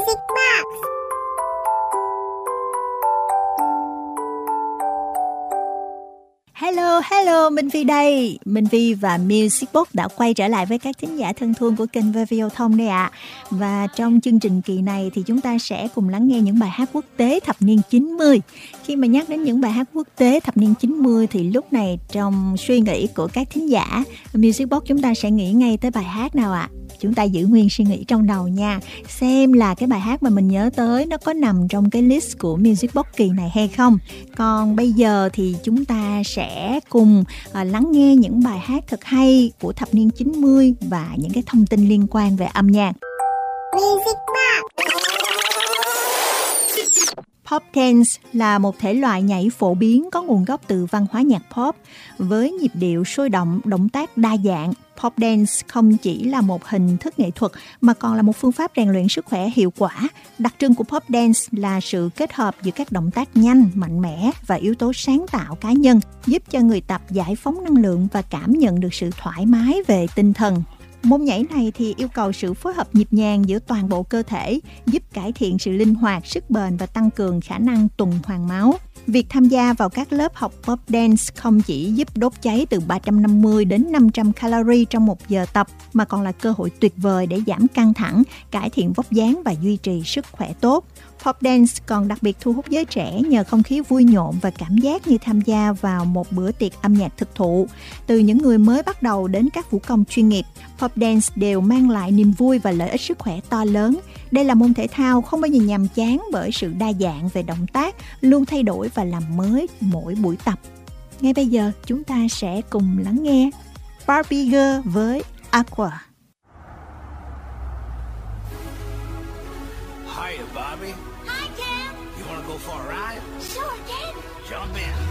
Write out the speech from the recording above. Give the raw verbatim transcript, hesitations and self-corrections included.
Music Box. Hello, hello, Minh Phi đây. Minh Phi và Music Box đã quay trở lại với các thính giả thân thương của kênh vê vê o Thông đây ạ. À. Và trong chương trình kỳ này thì chúng ta sẽ cùng lắng nghe những bài hát quốc tế thập niên chín mươi. Khi mà nhắc đến những bài hát quốc tế thập niên chín mươi thì lúc này trong suy nghĩ của các thính giả, Music Box chúng ta sẽ nghĩ ngay tới bài hát nào ạ? À? Chúng ta giữ nguyên suy nghĩ trong đầu nha. Xem là cái bài hát mà mình nhớ tới nó có nằm trong cái list của Music Box kỳ này hay không. Còn bây giờ thì chúng ta sẽ cùng uh, lắng nghe những bài hát thật hay của thập niên chín mươi và những cái thông tin liên quan về âm nhạc. Music Box. Pop dance là một thể loại nhảy phổ biến có nguồn gốc từ văn hóa nhạc pop. Với nhịp điệu sôi động, động tác đa dạng, pop dance không chỉ là một hình thức nghệ thuật mà còn là một phương pháp rèn luyện sức khỏe hiệu quả. Đặc trưng của pop dance là sự kết hợp giữa các động tác nhanh, mạnh mẽ và yếu tố sáng tạo cá nhân, giúp cho người tập giải phóng năng lượng và cảm nhận được sự thoải mái về tinh thần. Môn nhảy này thì yêu cầu sự phối hợp nhịp nhàng giữa toàn bộ cơ thể, giúp cải thiện sự linh hoạt, sức bền và tăng cường khả năng tuần hoàn máu. Việc tham gia vào các lớp học pop dance không chỉ giúp đốt cháy từ ba trăm năm mươi đến năm trăm calorie trong một giờ tập, mà còn là cơ hội tuyệt vời để giảm căng thẳng, cải thiện vóc dáng và duy trì sức khỏe tốt. Pop dance còn đặc biệt thu hút giới trẻ nhờ không khí vui nhộn và cảm giác như tham gia vào một bữa tiệc âm nhạc thực thụ. Từ những người mới bắt đầu đến các vũ công chuyên nghiệp, pop dance đều mang lại niềm vui và lợi ích sức khỏe to lớn. Đây là môn thể thao không bao giờ nhàm chán bởi sự đa dạng về động tác, luôn thay đổi và làm mới mỗi buổi tập. Ngay bây giờ chúng ta sẽ cùng lắng nghe Barbie Girl với Aqua. Hiya, Bobby. Hi, Ken. You want to go for a ride? Sure, Ken. Jump in.